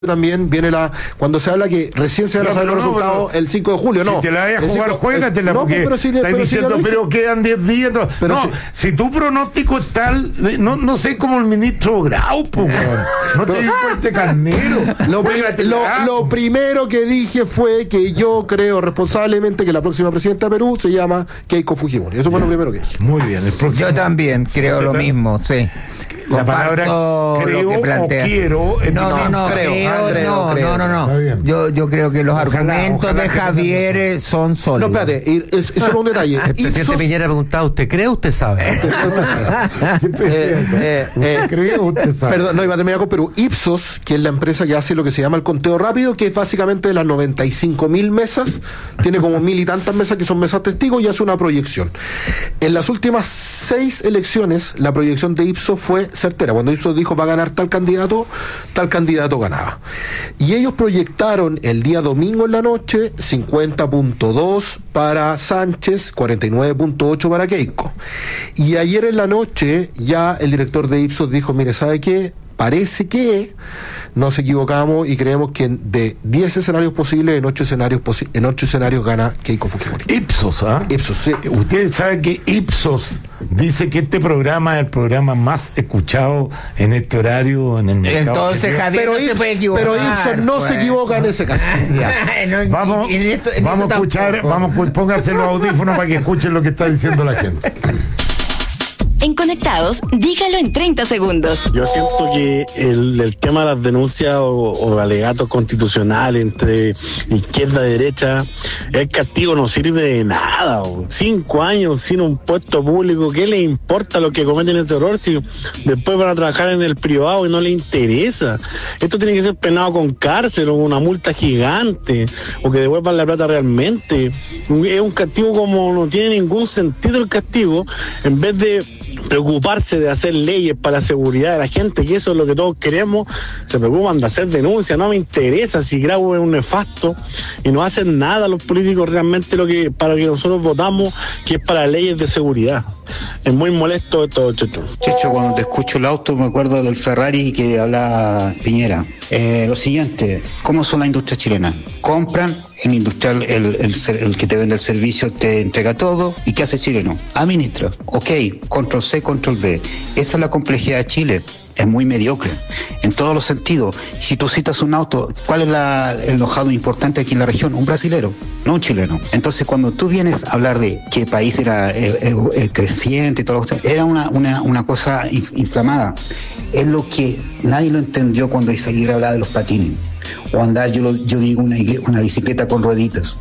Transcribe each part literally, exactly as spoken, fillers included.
también viene la cuando se habla que recién se van a saber los no, resultados pero, el cinco de julio, no. Si te la vayas a jugar, cinco, juégatela, no, porque pero si, estás pero diciendo, si pero quedan diez días. No, pero no si, si tu pronóstico es tal, no, no sé como el ministro Grau, po, no te digo este carnero. Lo, lo, lo primero que dije fue que yo creo responsablemente que la próxima presidenta de Perú se llama Keiko Fujimori. Eso fue lo primero que dije. Muy bien, el próximo. Yo también creo lo mismo, sí. La palabra creo o quiero. No, no, no, creo, creo, creo, no, creo, no, no, no. Yo, yo creo que los ojalá, argumentos ojalá de Javier eh, son sólidos. No, espérate, es, es solo un detalle. El presidente Ipsos... Piñera ha preguntado, ¿usted cree o usted sabe? eh, eh, eh, ¿Cree o usted sabe? Perdón, no, iba a terminar con Perú. Ipsos, que es la empresa que hace lo que se llama el conteo rápido, que es básicamente de las noventa y cinco mil mesas, tiene como mil y tantas mesas que son mesas testigos y hace una proyección. En las últimas seis elecciones, la proyección de Ipsos fue certera. Cuando Ipsos dijo va a ganar tal candidato, tal candidato ganaba. Y ellos proyectaron el día domingo en la noche cincuenta punto dos para Sánchez, cuarenta y nueve punto ocho para Keiko. Y ayer en la noche ya el director de Ipsos dijo, mire, ¿sabe qué? Parece que nos equivocamos y creemos que de diez escenarios posibles, en ocho escenarios posi- en ocho escenarios gana Keiko Fujimori. Ipsos, ¿ah? ¿eh? Ipsos, sí. Ustedes saben que Ipsos dice que este programa es el programa más escuchado en este horario en el mercado. Entonces Javier pero no Ipsos, se puede equivocar. Pero Ipsos no pues. se equivoca en ese caso. no, vamos en esto, en vamos a escuchar, tampoco. vamos pónganse los audífonos para que escuchen lo que está diciendo la gente. En Conectados, dígalo en treinta segundos. Yo siento que el, el tema de las denuncias o, o alegatos constitucionales entre izquierda y derecha, el castigo no sirve de nada. O. Cinco años sin un puesto público, ¿qué les importa lo que cometen ese error si después van a trabajar en el privado y no les interesa? Esto tiene que ser penado con cárcel o una multa gigante o que devuelvan la plata realmente. Es un castigo como no tiene ningún sentido el castigo, en vez de preocuparse de hacer leyes para la seguridad de la gente, que eso es lo que todos queremos, se preocupan de hacer denuncias. No me interesa si Grau es un nefasto y no hacen nada los políticos realmente lo que para que nosotros votamos, que es para leyes de seguridad. Es muy molesto esto, Checho. Checho, cuando te escucho el auto me acuerdo del Ferrari que habla Piñera. Eh, lo siguiente, ¿cómo son las industrias chilenas? Compran, el industrial, el, el, el que te vende el servicio te entrega todo. ¿Y qué hace el chileno? Administra. Ok, control C, control V. Esa es la complejidad de Chile. Es muy mediocre, en todos los sentidos. Si tú citas un auto, ¿cuál es la, el enojado importante aquí en la región? Un brasilero, no un chileno. Entonces, cuando tú vienes a hablar de que el país era eh, eh, creciente y todo lo que era una, una, una cosa inflamada, es lo que nadie lo entendió cuando Isaguirre hablaba de los patines, o andar, yo, lo, yo digo, una, una bicicleta con rueditas.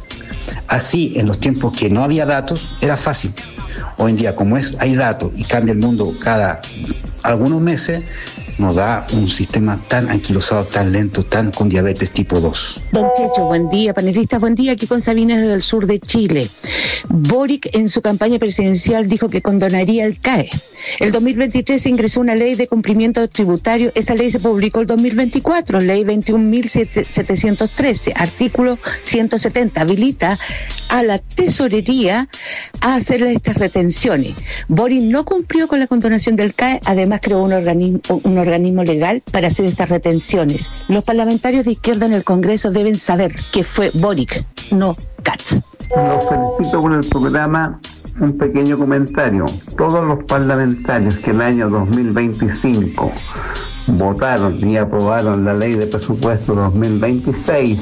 Así, en los tiempos que no había datos, era fácil. Hoy en día, como es, hay datos y cambia el mundo cada algunos meses, nos da un sistema tan anquilosado, tan lento, tan con diabetes tipo dos. Don Checho, buen día. Panelistas, buen día. Aquí con Sabina desde el sur de Chile. Boric en su campaña presidencial dijo que condonaría el C A E. El dos mil veintitrés se ingresó una ley de cumplimiento tributario. Esa ley se publicó el dos mil veinticuatro, ley veintiún mil setecientos trece, artículo ciento setenta. Habilita a la tesorería a hacer estas retenciones. Boric no cumplió con la condonación del C A E, además creó un organismo, un organismo legal para hacer estas retenciones. Los parlamentarios de izquierda en el Congreso deben saber que fue Boric, no Katz. Los felicito por el programa. Un pequeño comentario. Todos los parlamentarios que en el año dos mil veinticinco votaron y aprobaron la ley de presupuesto dos mil veintiséis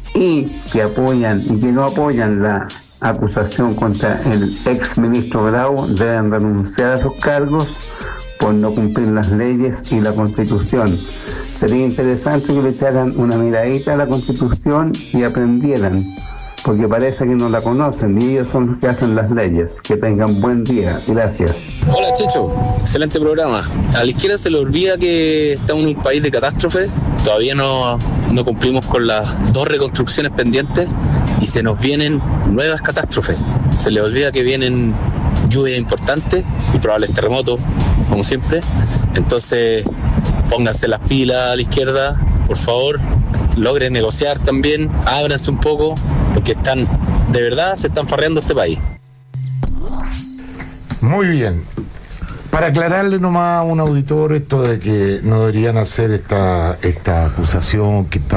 y que apoyan y que no apoyan la acusación contra el ex ministro Grau deben renunciar a sus cargos por no cumplir las leyes y la Constitución. Sería interesante que le echaran una miradita a la Constitución y aprendieran, porque parece que no la conocen y ellos son los que hacen las leyes. Que tengan buen día. Gracias. Hola Checho, excelente programa. A la izquierda se le olvida que estamos en un país de catástrofe. Todavía no, no cumplimos con las dos reconstrucciones pendientes y se nos vienen nuevas catástrofes. Se le olvida que vienen lluvias importantes y probables terremotos, como siempre. Entonces, pónganse las pilas a la izquierda, por favor. Logren negociar también, ábranse un poco, porque están, de verdad, se están farreando este país. Muy bien. Para aclararle nomás a un auditor esto de que no deberían hacer esta, esta acusación que está